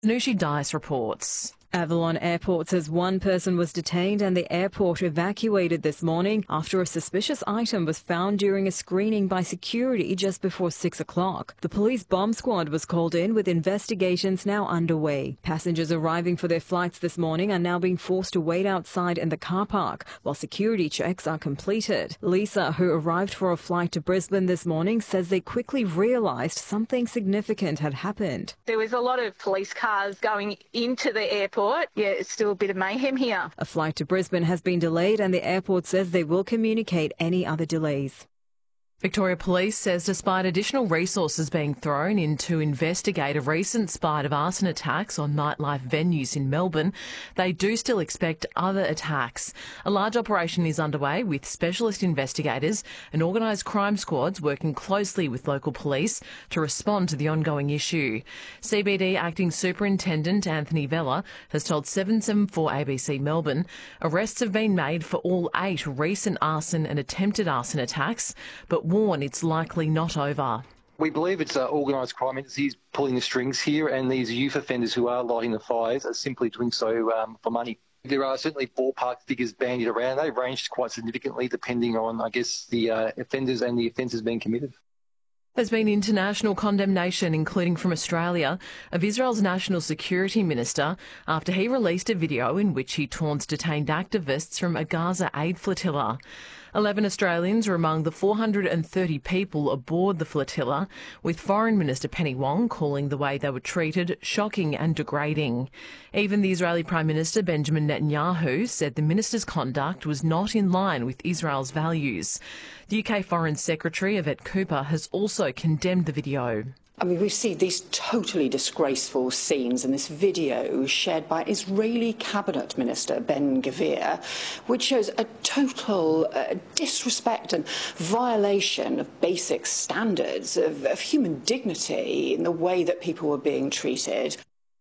Nushi Dice reports. Avalon Airport says one person was detained and the airport evacuated this morning after a suspicious item was found during a screening by security just before 6 o'clock. The police bomb squad was called in with investigations now underway. Passengers arriving for their flights this morning are now being forced to wait outside in the car park while security checks are completed. Lisa, who arrived for a flight to Brisbane this morning, says they quickly realised something significant had happened. There was a lot of police cars going into the airport. Yeah, it's still a bit of mayhem here. A flight to Brisbane has been delayed and the airport says they will communicate any other delays. Victoria Police says despite additional resources being thrown in to investigate a recent spate of arson attacks on nightlife venues in Melbourne, they do still expect other attacks. A large operation is underway with specialist investigators and organised crime squads working closely with local police to respond to the ongoing issue. CBD Acting Superintendent Anthony Vella has told 774 ABC Melbourne arrests have been made for all 8 recent arson and attempted arson attacks, but warn it's likely not over. We believe it's organised crime entities pulling the strings here, and these youth offenders who are lighting the fires are simply doing so for money. There are certainly ballpark figures bandied around. They've ranged quite significantly depending on, the offenders and the offences being committed. There's been international condemnation, including from Australia, of Israel's National Security Minister after he released a video in which he taunts detained activists from a Gaza aid flotilla. 11 Australians are among the 430 people aboard the flotilla, with Foreign Minister Penny Wong calling the way they were treated shocking and degrading. Even the Israeli Prime Minister Benjamin Netanyahu said the minister's conduct was not in line with Israel's values. The UK Foreign Secretary Yvette Cooper has also condemned the video. I mean, we see these totally disgraceful scenes in this video shared by Israeli Cabinet Minister Ben-Gvir, which shows a total disrespect and violation of basic standards of human dignity in the way that people were being treated.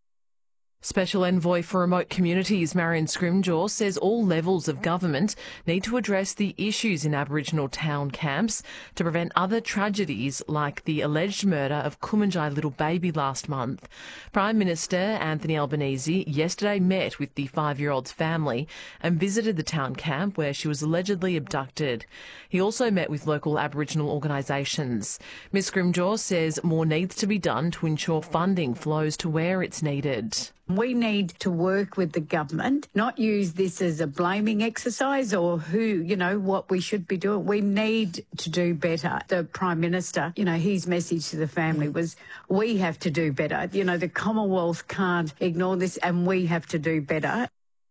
Special Envoy for Remote Communities Marion Scrimgeour says all levels of government need to address the issues in Aboriginal town camps to prevent other tragedies like the alleged murder of Kumanjai little baby last month. Prime Minister Anthony Albanese yesterday met with the 5-year-old's family and visited the town camp where she was allegedly abducted. He also met with local Aboriginal organisations. Ms Scrimgeour says more needs to be done to ensure funding flows to where it's needed. We need to work with the government, not use this as a blaming exercise or what we should be doing. We need to do better. The Prime Minister, his message to the family was, we have to do better. The Commonwealth can't ignore this and we have to do better.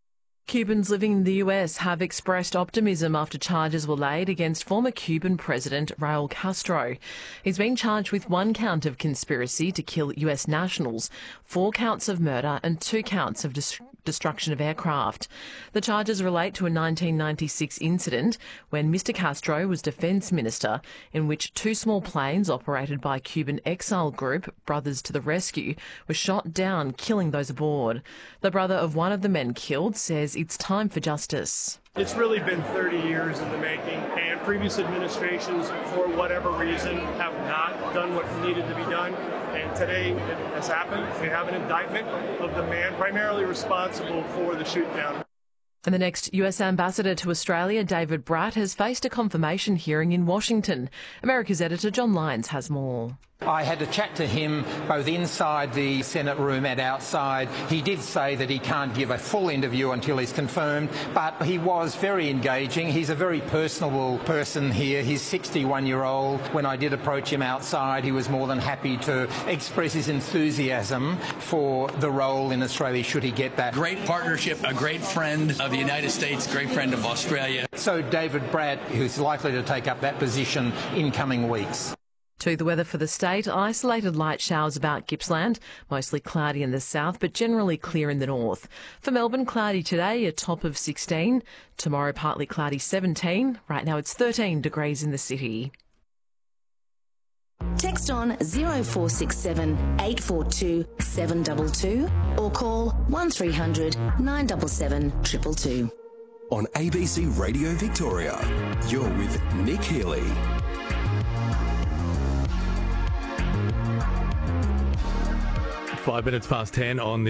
Cubans living in the US have expressed optimism after charges were laid against former Cuban President Raul Castro. He's being charged with 1 count of conspiracy to kill US nationals, 4 counts of murder and 2 counts of destruction of aircraft. The charges relate to a 1996 incident when Mr Castro was Defence Minister, in which 2 small planes operated by Cuban exile group Brothers to the Rescue were shot down, killing those aboard. The brother of one of the men killed says it's time for justice. It's really been 30 years in the making, and previous administrations, for whatever reason, have not done what needed to be done. And today it has happened. We have an indictment of the man primarily responsible for the shoot-down. And the next US ambassador to Australia, David Bratt, has faced a confirmation hearing in Washington. America's editor John Lyons has more. I had to chat to him both inside the Senate room and outside. He did say that he can't give a full interview until he's confirmed, but he was very engaging. He's a very personable person here. He's 61-year-old. When I did approach him outside, he was more than happy to express his enthusiasm for the role in Australia should he get that. Great partnership, a great friend of the United States, great friend of Australia. So David Bratt, who's likely to take up that position in coming weeks. To the weather for the state, isolated light showers about Gippsland, mostly cloudy in the south but generally clear in the north. For Melbourne, cloudy today, a top of 16. Tomorrow, partly cloudy 17. Right now it's 13 degrees in the city. Text on 0467 842 722 or call 1300 977 222. On ABC Radio Victoria, you're with Nick Healy. 5 minutes past 10 on this